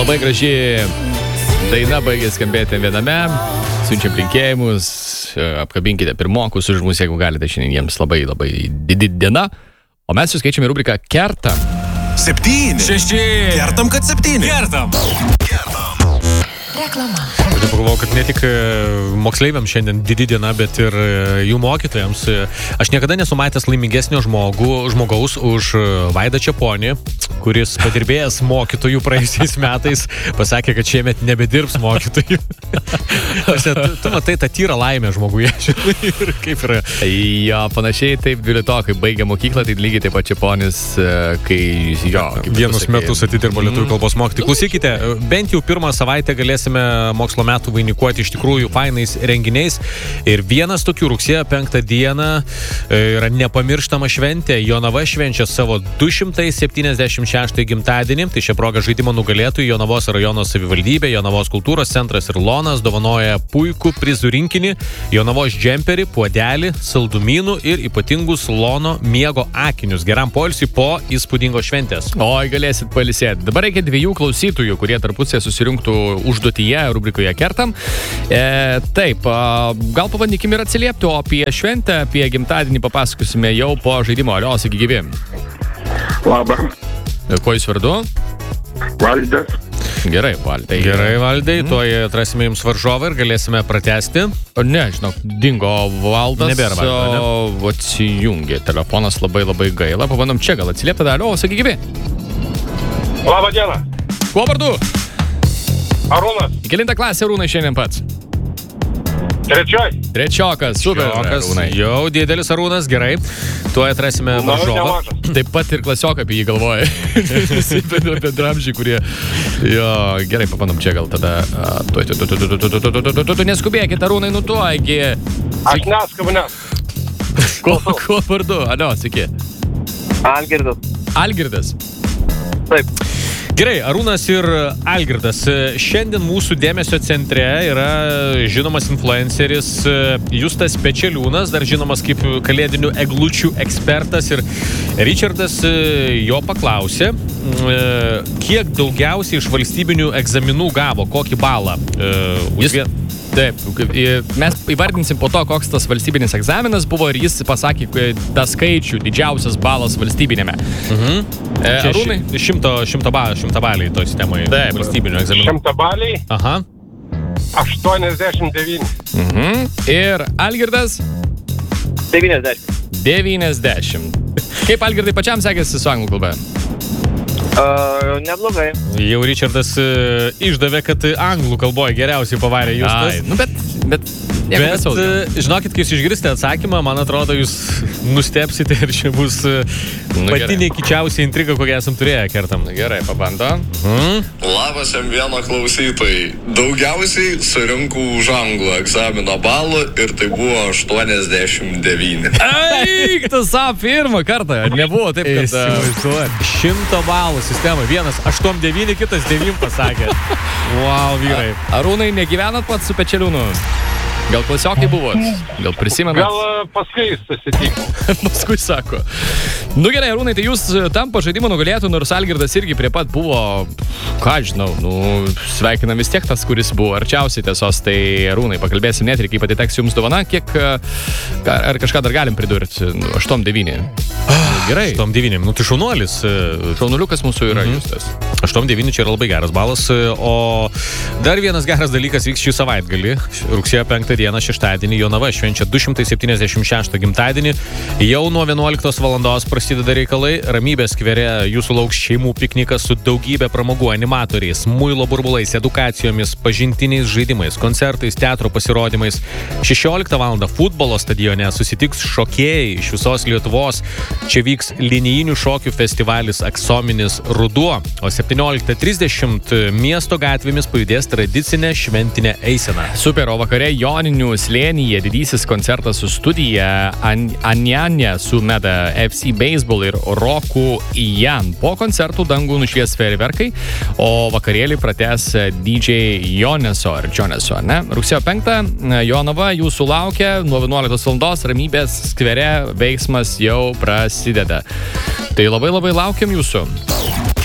Labai graži daina baigė skambėti viename. Siunčiam linkėjimus, apkabinkite pirmokus už mus, jeigu galite, šiandien jiems labai didi diena. O mes jūs keičiame rubriką Kertam. 7. 6. Kertam, kad 7. Kertam. Reklama. Aš pagalvojau, kad ne tik moksleiviams šiandien didi diena, bet ir jų mokytojams. Aš niekada nesu matęs laimingesnio žmogaus už Vaidą Čeponį, kuris padirbėjęs mokytojų praėjusiais metais pasakė, kad šiemet nebedirbs mokytojų. Tu matai tą tyrą laimę žmoguje, žinai, ir kaip yra. Jo, panašiai taip dvilito, kai baigė mokyklą, tai lygiai taip pat Čeponis, kai jo... Vienus metus atidirbo lietuvių kalbos mokytojų. Klausykite, bent jau pirmą savaitę galėsime mokslo metų vainikuoti iš tikrųjų fainais renginiais. Ir vienas tokių rugsėjo 5 dieną yra nepamirštama šventė. Jonava švenčia savo 276 gimtadienį. Tai šia proga žaidimo nugalėtojų Jonavos rajono savivaldybė, Jonavos kultūros centras ir Lonas dovanoja puikų prizų rinkinį, Jonavos džemperį, puodelį, saldumynų ir ypatingus Lono miego akinius. Geram poilsiui po įspūdingos šventės. Oi, galėsit pailsėti. Dabar reikia 2 klausytojų, kurie tarpusėje susirinktų užduotyje rubrikoje Kertam. Taip, gal pabandykim ir atsiliepti, o apie šventę, apie gimtadienį papasakosime jau po žaidimo. Alio, saky gyvi. Labą. Kuo jūs vardu? Valdas. Gerai, Valdai. Gerai, Valdai, tuoj atrasime jums varžovą ir galėsime pratęsti. Ne, žinok, dingo Valdas. Nebėra Valdo, ne? Atsijungė telefonas, labai gaila. Pabandom čia gal atsiliepti. Alio, saky gyvi. Labą dieną. Kuo vardu? Arūnas. Į kelintą klasę Arūnai šiandien pats? Trečiokas, super. Arūnai. Jau didelis Arūnas, gerai. Tuoj atrasime varžovą. Taip pat ir klasiokai apie jį galvoja. Visi bendramžiai, kurie... Jo, gerai, papandom čia gal tada... Tu neskubėkit, Arūnai, nutuogi. Aš neskubu. Kuo vardu? Alio, sveiki. Algirdas. Taip. Gerai, Arūnas ir Algirdas. Šiandien mūsų dėmesio centre yra žinomas influenceris Justas Pečeliūnas, dar žinomas kaip kalėdinių eglučių ekspertas. Ir Richardas jo paklausė, kiek daugiausiai iš valstybinių egzaminų gavo, kokį balą. Taip, mes įvardinsim po to, koks tas valstybinis egzaminas buvo ir jis pasakė tą skaičių, didžiausias balas valstybinėme. Arūnai? 100 baliai toj sistemoje. Taip, valstybinių egzaminų. 100 baliai? Aha. 89. Ir Algirdas? 90. Kaip Algirdai pačiam sekėsi su anglų kalba? Neblogai. Jau Richardas išdavė, kad anglų kalboje geriausiai pavarė Justas. Bet žinokit, kai jūs išgirsite atsakymą, man atrodo, jūs nustepsite ir čia bus pati nekičiausia intriga, kokią esam turėję Kertam. Gerai, pabando. Labas M1 klausytojai. Daugiausiai surinkau už anglų egzamino balų ir tai buvo 89. Eik, tu savo pirmą kartą. Nebuvo taip, kad... 100 balų sistema. Vienas 8-9, kitas 9 pasakė. Wow, vyrai. Arūnai, negyvenat pats su Pečeliūnu? Gal klasiokai buvot? Gal prisimenat? Gal paskui susitikom. Paskui sako. Nu gerai, Arūnai, tai jūs tam pažaidimo nugalėtų, nors Algirdas irgi prie pat buvo, ką žinau, sveikinam vis tiek tas, kuris buvo arčiausiai tiesos, tai Arūnai, pakalbėsim net ir kaip atiteks jums dovana, kiek, ar kažką dar galim pridurti, 8-9. Gerai. 8-9, tai šaunuolis. Šaunuliukas mūsų yra Justas. 8-9 čia yra labai geras balas, o dar vienas geras dalykas vyks šį savaitgalį, rugsėjo 5 dieną, šeštadienį, Jonava švenčia 276 gimtadienį, jau nuo 11 valandos prasideda reikalai, Ramybės skvere jūsų lauks šeimų piknikas su daugybė pramogų, animatoriais, muilo burbulais, edukacijomis, pažintiniais žaidimais, koncertais, teatro pasirodymais. 16 valandą futbolo stadione susitiks šokėjai iš visos Lietuvos, čia vyks linijinių šokių festivalis Aksominis ruduo, o 17:30 miesto gatvėmis pajudės tradicinė šventinė eisena. Super, o vakare Joninių slėnyje didysis koncertas su studija Anjanė su Meda FC Baseball ir Roku Jan. Po koncertų dangų nušvies fejerverkai, o vakarėlį pratęs DJ Joneso ar Joneso, ne? Rugsėjo 5 Jonava jūsų laukia, nuo 11 valandos Ramybės skvere veiksmas jau prasideda. Tai labai laukiam jūsų.